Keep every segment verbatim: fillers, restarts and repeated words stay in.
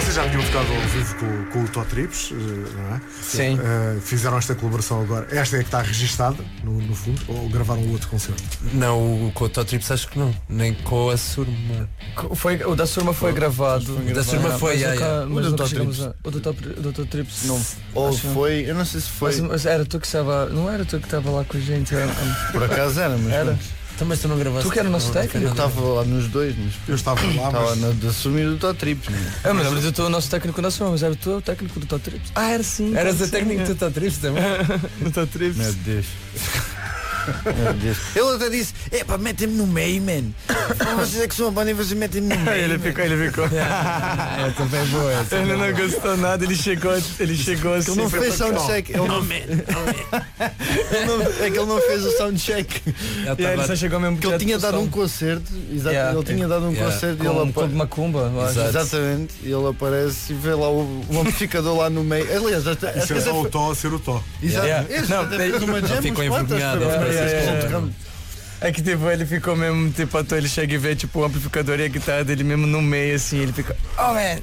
Vocês já tinham tocado ao vivo com, com o Tó Trips, não é? Sim. Uh, fizeram esta colaboração agora. Esta é que está registada, no, no fundo, ou gravaram outro concerto? Não, o com o Tó Trips acho que não. Nem com a Surma. Foi, o da Surma foi, foi gravado. Foi o da Surma foi, mas yeah, nunca, yeah. mas O do nunca Tó chegamos Trips. a, o do Tó o do Tó Trips não. Ou foi, eu não sei se foi. Mas, mas era tu que estava. Não era tu que estava lá com a gente. Era, Por acaso era, mas. era. Também tu não gravaste. Tu que era o nosso técnico? Eu estava lá nos dois, mas. Eu estava lá, Estava mas... na de assumir o Tó Trips, né? Eu me lembro de tu, o nosso técnico da Surma, mas era tu o técnico do Tó Trips. Ah, era sim. Eras a técnica do Tó Trips também? do Tó Trips. Meu Deus. Meu Deus. Ele até disse: epá, metem-me no meio, man. Vocês é que são a banda e vocês metem-me no meio. Ele man." ficou, ele ficou. É, também boa. essa Ele é não boa. gostou nada, ele chegou, ele chegou assim. Ele não fez soundcheck. Ele não, ele não, é que ele não fez o soundcheck. Já E aí ele tava- só chegou mesmo Porque ele tinha dado um concerto. Exato, Yeah. ele tinha dado um Yeah. concerto e com, ele com apa- macumba, eu acho. Exato. Exatamente, e ele aparece e vê lá o, o amplificador lá no meio. Aliás, até, Isso até é só foi- o Tó a ser o Tó. Exato. Yeah. Este Não, até fez uma jam ficou uns quantos, envergonhado, para- ele para- parece para- que- para- É que tipo, ele ficou mesmo, tipo, à toa, ele chega e vê tipo o amplificador e a guitarra dele mesmo no meio, assim, ele fica, oh man,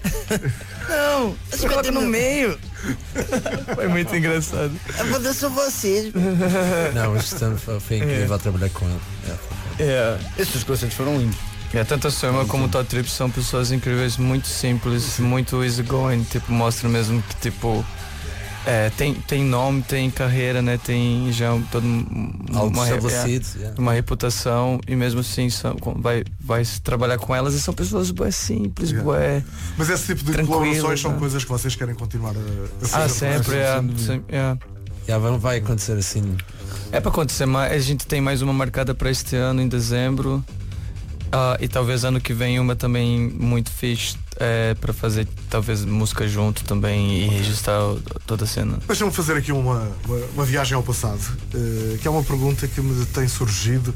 não, você coloca no meio. Foi muito engraçado. A banda são vocês. Não, mas estamos- foi incrível trabalhar com ele. É. Yeah. Estes concertos foram lindos. É, tanto a Surma como o Tó Trips são pessoas incríveis, muito simples, muito easygoing, tipo, mostra mesmo que tipo. É, tem, tem nome, tem carreira, né? Tem já um- todo um- Algo uma, re- estabelecido. yeah. é, uma reputação e mesmo assim são, com- vai, vai se trabalhar com elas e são pessoas bué simples, Yeah. bué. Mas esse tipo de Tranquilo, colaborações são né? coisas que vocês querem continuar a, a fazer. Ah, sempre, não é? é, Sem dúvida. sempre, é. Yeah, vai- vai acontecer assim. É para acontecer mais. A gente tem mais uma marcada para este ano em dezembro. Ah, e talvez ano que vem uma também muito fixe é, para fazer talvez música junto também e registrar o- toda a cena. Deixa-me fazer aqui uma, uma, uma viagem ao passado, eh, que é uma pergunta que me tem surgido,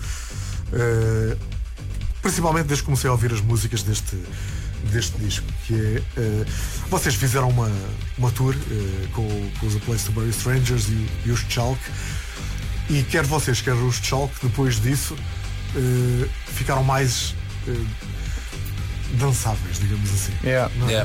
eh, principalmente desde que comecei a ouvir as músicas deste, deste disco, que é, eh, vocês fizeram uma, uma tour eh, com, com os A Place to Bury Strangers e, e os Chalk, e quer vocês, quer os Chalk, depois disso, eh, ficaram mais eh, dançáveis, digamos assim. Yeah. Não é? Yeah.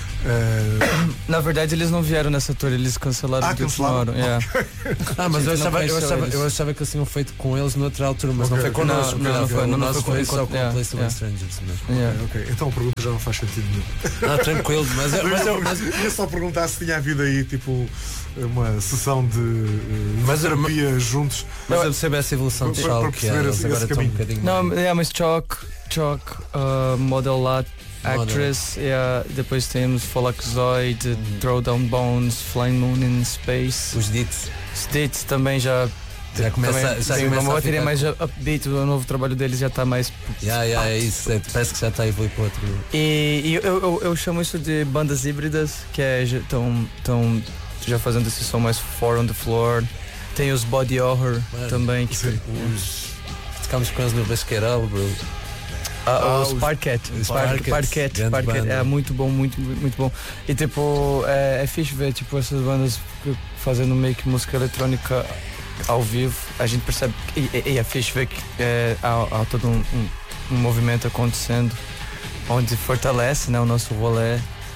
Eh, Na verdade eles não vieram nessa tour, eles cancelaram Ah, de última cancelaram? hora. Yeah. Ah, mas A eu gente não achava, eu, conheceu achava, eles. eu achava que eles tinham feito com eles noutra altura, mas Ok, não foi ok. connosco. Não, não, não porque foi, o não, não nosso foi foi com- só com yeah, o Place to yeah. Strangers mesmo. Yeah. ok, então a pergunta já não faz sentido nenhum. Ah, tranquilo, mas, eu- mas, eu- mas, Ia só perguntar se tinha havido aí tipo uma sessão de uh, Mas- terapia juntos. mas eu percebo essa evolução de Para- para Chalk, que perceber eles esse- agora esse estão um caminho. bocadinho. Não, yeah, mas Chalk, Chalk, uh, Model Lot, Model. Actress, yeah, depois temos Folaxoid, Throwdown Bones, Flying Moon in Space. Os Dits. Stitch também já Já começa, também já tem começa uma a bateria ficar- mais upbeat, o novo trabalho deles já está mais. Yeah, yeah, é isso, é, parece que já está a evoluir para outro. E, e eu, eu, eu chamo isso de bandas híbridas, que é estão tão já fazendo esse som mais four on the floor. Tem os Body Horror Mano, também, que sim. Os... Ficámos com eles no Basqueirão, bro. Ah, Ah, os os- Parquet, os Par- Parquet, Parquet, grande Parquet, banda. é muito bom, muito, muito bom. E tipo, é, é fixe ver tipo, essas bandas fazendo meio que música eletrônica ao vivo. A gente percebe, que- e, e é fixe ver que é, há, há todo um, um, um movimento acontecendo, onde fortalece, né, o nosso rolê.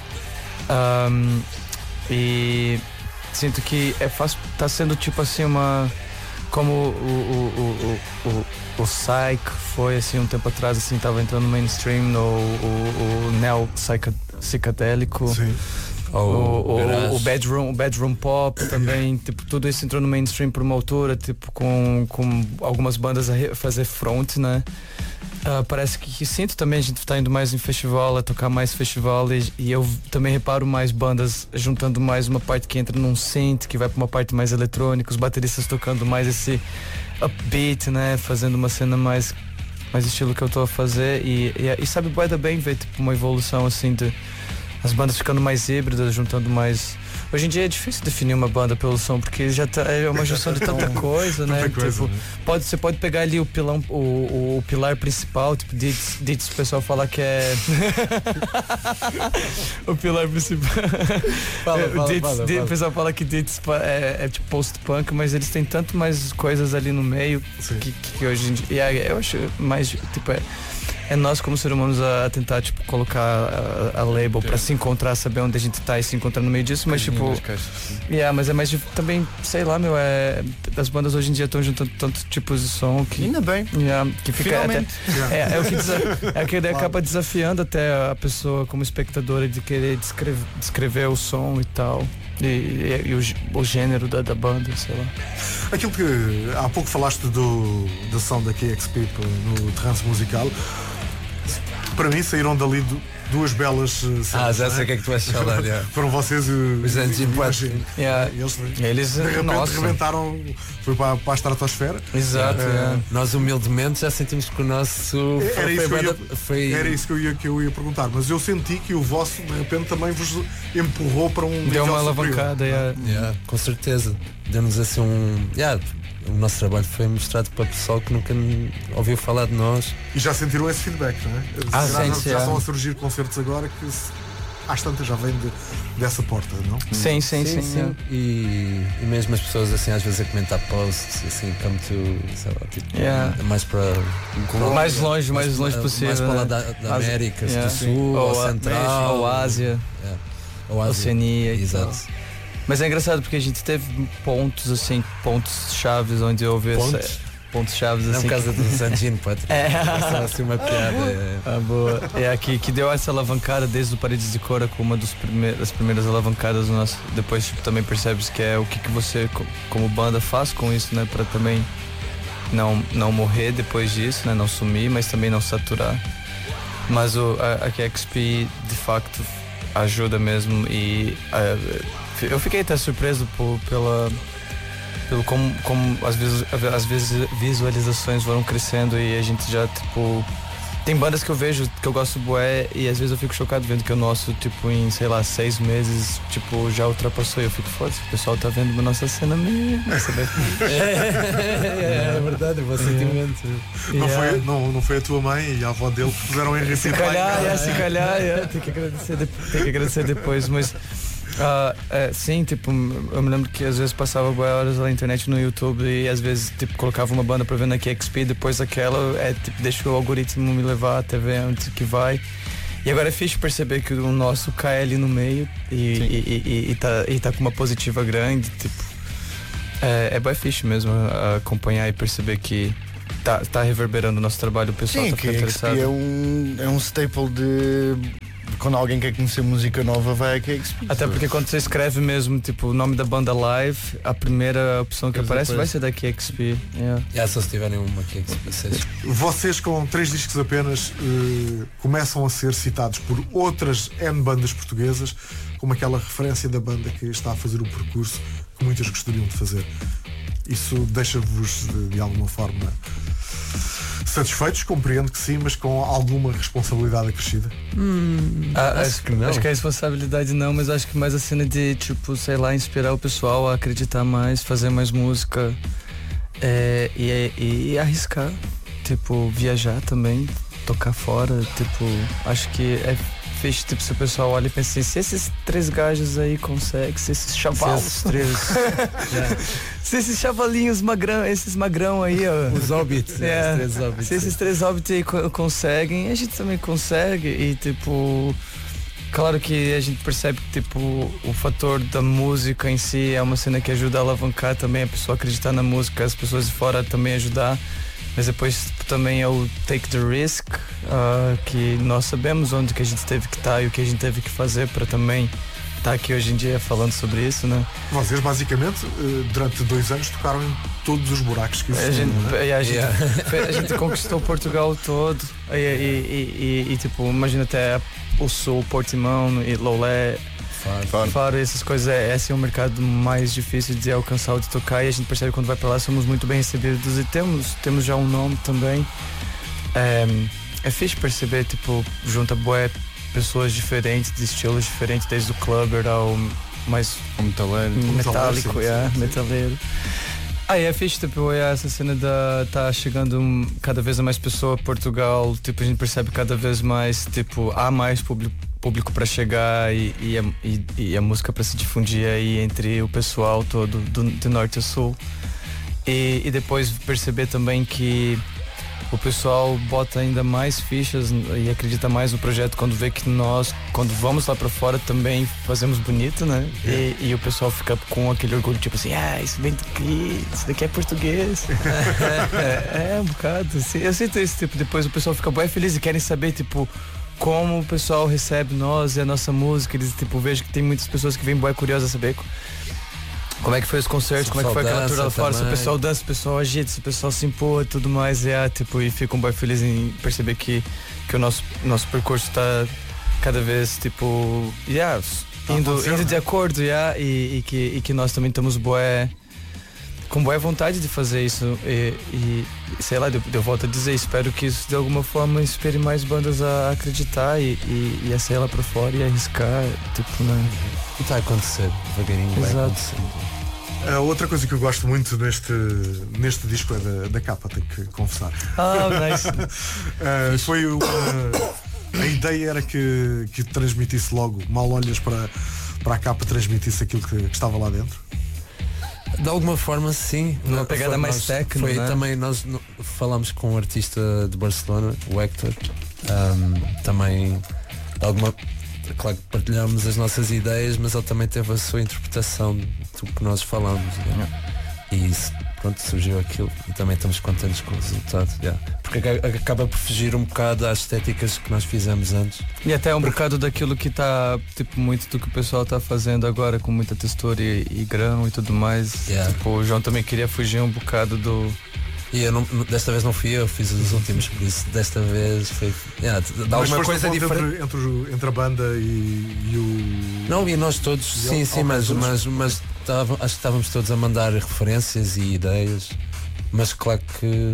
Ahm, e sinto que é fácil, tá sendo tipo assim uma... Como o, o, o, o, o, o Psych foi assim um tempo atrás, assim, tava entrando no mainstream, no o, o neo psica- psicadélico, Sim. o, o, Garage. o, bedroom, o bedroom pop também, tipo, tudo isso entrou no mainstream por uma altura, tipo, com, com algumas bandas a re- fazer front, né? Ah, parece que, que sinto também a gente tá indo mais em festival, a tocar mais festival e, e eu também reparo mais bandas juntando mais uma parte que entra num synth, que vai pra uma parte mais eletrônica, os bateristas tocando mais esse upbeat, né, fazendo uma cena mais mais estilo que eu tô a fazer e, e, e sabe, bué da bem ver tipo uma evolução assim de as bandas ficando mais híbridas, juntando mais. Hoje em dia é difícil definir uma banda pelo som, porque já tá, é uma junção de tanta coisa, né? Tanta coisa, Tipo, né? pode, você pode pegar ali o pilão, o, o, o pilar principal, tipo, Dits, Dits, o pessoal fala que é. o pilar principal. Fala, fala, Dits, fala, Dits, fala. o pessoal fala que Dits é, é tipo post-punk, mas eles têm tanto mais coisas ali no meio Sim. que, que hoje em dia. E aí, eu acho mais, tipo, é. é nós como seres humanos a, a tentar tipo colocar a, a label para se encontrar, saber onde a gente tá e se encontrar no meio disso, mas tipo, yeah, mas é mais de, também, sei lá, meu, é as bandas hoje em dia estão juntando tantos tipos de som que ainda bem, yeah, que fica até, é, é o que desa, é o que Claro. acaba desafiando até a pessoa como espectadora de querer descrever, descrever o som e tal. E, e, e o, o gênero da, da banda, sei lá. Aquilo que há pouco falaste do, da som da K X P no trance musical, para mim saíram dali do, duas belas uh, cenas, Ah, já não sei é? o que é que tu vais falar. Yeah. Foram vocês e Os Engine imagino. Yeah. Eles, Eles, de repente nossa. rebentaram, foi para, para a estratosfera. Exato, Eh, yeah. Nós humildemente já sentimos que o nosso Era foi, isso que eu ia- banda- foi Era isso que eu, ia, que eu ia perguntar, mas eu senti que o vosso de repente também vos empurrou para um Deu nível uma superior. alavancada. Yeah. Yeah, com certeza. Demos assim um. Yeah, o nosso trabalho foi mostrado para o pessoal que nunca ouviu falar de nós. E já sentiram esse feedback, não é? Ah, Se calhar sim, já, sim, já é. estão a surgir concertos agora que se, às tantas já vêm de, dessa porta, não? Sim, sim, sim. yeah. E, e mesmo as pessoas assim às vezes a comentar posts assim, come to, sei lá, tipo, Yeah. mais para Mais longe, mais longe possível. mais para lá né? da, da Ásia. América Yeah. do Sul, ou, a- Central, ou Ásia, Yeah. ou Ásia. Oceania e Exato. tal. Mas é engraçado porque a gente teve pontos assim, pontos chaves onde houve Pontos? essa, pontos chaves Não assim. por causa dos Engine, pode. É. Só assim uma piada. é. Ah, boa. É aqui que deu essa alavancada desde o Paredes de Cora com uma dos prime- das primeiras alavancadas do nosso. Depois tipo, também percebes que é o que, que você co- como banda faz com isso, né, para também não não morrer depois disso, né, não sumir, mas também não saturar. Mas o a, a K X P de facto ajuda mesmo e ah, eu fiquei até surpreso por, pela pelo como, como às vezes as vezes visualizações foram crescendo e a gente já tipo tem bandas que eu vejo que eu gosto bué e às vezes eu fico chocado vendo que o nosso tipo em sei lá seis meses tipo já ultrapassou e eu fico foda, o pessoal tá vendo a nossa cena mesmo, sabe? É, é verdade, o bom sentimento. Não, Yeah. foi, não, não foi a tua mãe e a avó dele que puseram em Se calhar, é, se calhar, é, tem que agradecer, de- tem que agradecer depois, mas ah, é, sim, tipo, eu me lembro que às vezes passava boas horas na internet no YouTube e às vezes tipo colocava uma banda pra ver na K X P, depois aquela é tipo deixa o algoritmo me levar até ver onde que vai. E agora é fixe perceber que o nosso cai ali no meio e, e, e, e, tá, e tá com uma positiva grande, tipo, é, é bem fixe mesmo ah, acompanhar e perceber que tá, tá reverberando o nosso trabalho, o pessoal sim, tá que ficando K X P interessado. é um, é um staple de quando alguém quer conhecer música nova vai a K X P. Até porque quando você escreve mesmo tipo o nome da banda live, a primeira opção que Pois aparece aparece. vai ser da K X P. Yeah. Yeah, só se tiverem uma que seja. Vocês com três discos apenas eh, começam a ser citados por outras N bandas portuguesas como aquela referência da banda que está a fazer o percurso que muitas gostariam de fazer. Isso deixa-vos de, de alguma forma satisfeitos? Compreendo que sim, mas com alguma responsabilidade acrescida. Ah, acho que não. Acho que a responsabilidade não, mas acho que mais a cena de tipo, sei lá, inspirar o pessoal a acreditar mais, fazer mais música é, e, e, e arriscar. Tipo, viajar também, tocar fora, tipo, acho que é fixe, tipo, se o pessoal olha e pensa assim, se esses três gajos aí conseguem, se esses chavalos, esses três. Yeah. se esses chavalinhos magrão, esses magrão aí, ó. Os hobbits, É. é, os três hobbits. Se esses três hobbits aí co- conseguem, a gente também consegue. E tipo, claro que a gente percebe que tipo, o fator da música em si é uma cena que ajuda a alavancar também a pessoa acreditar na música, as pessoas de fora também ajudar. Mas depois tipo, também é o take the risk, ah, que nós sabemos onde que a gente teve que estar e o que a gente teve que fazer para também estar aqui hoje em dia falando sobre isso, né? Vocês basicamente eh, durante dois anos tocaram em todos os buracos que A existiam, gente, não é? e a, gente, Yeah. a gente conquistou Portugal todo e, e, e, e, tipo, imagina até o Sul, Portimão e Lolé, Faro. Faro, essas coisas, é, esse é um mercado mais difícil de alcançar ou de tocar e a gente percebe que quando vai pra lá somos muito bem recebidos e temos, temos já um nome também. É, é fixe perceber, tipo, junta bué pessoas diferentes, de estilos diferentes, desde o clubber ao mais O metaleiro. metálico, sim, é, sim, sim. metaleiro. Aí é fixe, tipo, é essa cena da tá chegando um- cada vez a mais pessoa a Portugal, tipo, a gente percebe cada vez mais, tipo, há mais público público para chegar e, e, a, e, e a música para se difundir aí entre o pessoal todo do, de norte a sul. E, e depois perceber também que o pessoal bota ainda mais fichas e acredita mais no projeto quando vê que nós, quando vamos lá pra fora, também fazemos bonito, né? E, e o pessoal fica com aquele orgulho, tipo assim, ah, isso vem daqui, isso daqui é português. é, é, um bocado, assim, eu sinto isso, tipo, depois o pessoal fica bem feliz e querem saber, tipo, como o pessoal recebe nós e a nossa música. Eles, tipo, vejo que tem muitas pessoas que vêm bem curiosas a saber como é que foi os concertos, Se como é que foi aquela tour lá fora, se o também. pessoal dança, se o pessoal agita, se o pessoal se impõe e tudo mais, e, é, tipo, e ficam bem felizes em perceber que, que o nosso, nosso percurso está cada vez, tipo, yeah, indo, indo de acordo, yeah, e, e, que, e que nós também estamos bué, com boa vontade de fazer isso e, e sei lá, eu volto a dizer, espero que isso de alguma forma inspire mais bandas a acreditar e, e, e a sair lá pra fora e arriscar, tipo, né? E está a acontecer, devagarinho vai Exato. acontecendo. Uh, outra coisa que eu gosto muito neste, neste disco é da, da capa, tenho que confessar. Ah, nice. Uh, foi uma, a ideia era que, que transmitisse logo, mal olhas para, para a capa, transmitisse aquilo que, que estava lá dentro. De alguma forma, sim. Uma Não, pegada foi mais nós- techno, Foi né? também, nós no- falámos com um artista de Barcelona, o Hector. Um, também, de alguma. Claro que partilhámos as nossas ideias, mas ele também teve a sua interpretação do que nós falámos. né? E isso, pronto, surgiu aquilo. E também estamos contentes com o resultado. yeah. Porque aca- acaba por fugir um bocado às estéticas que nós fizemos antes. E até um bocado daquilo que tá, tipo, muito do que o pessoal tá fazendo agora, com muita textura e, e grão e tudo mais. Yeah. Tipo, o João também queria fugir um bocado do. E eu não, desta vez não fui eu, fiz os últimos, por isso desta vez foi. Yeah, dá Mas alguma foste coisa no ponto diferente. entre, entre, o- entre a banda e, e o. Não, e nós todos, E sim, ao- sim, ao mas, menos mas, mas tava- acho que estávamos todos a mandar referências e ideias, mas claro que.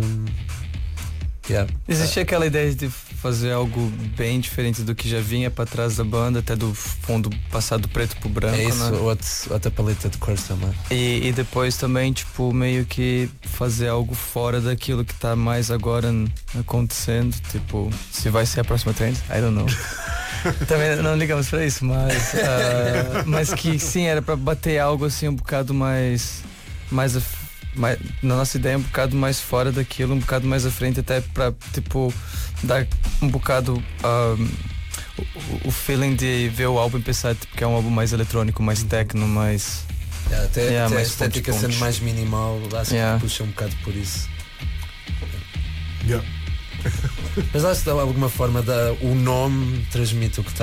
Yeah. Existia aquela ideia de fazer algo bem diferente do que já vinha pra trás da banda, até do fundo passar do preto pro branco, É isso, né? outra, outra paleta de cores também. E, e depois também, tipo, meio que fazer algo fora daquilo que tá mais agora n- acontecendo. Tipo, se vai ser a próxima trend, I don't know. Também não ligamos pra isso, mas. ah, mas que sim, era pra bater algo assim um bocado mais. Mais, af- mais. Na nossa ideia, um bocado mais fora daquilo, um bocado mais à frente, até pra, tipo, dar um bocado. ah, o, o feeling de ver o álbum e pensar tipo, que é um álbum mais eletrônico, mais techno, mais. Yeah, até Yeah, até a mais estética pontos, sendo pontos. mais minimal, acho Yeah. que puxa um bocado por isso. Yeah. Mas acho que de alguma forma dá, o nome transmite o que está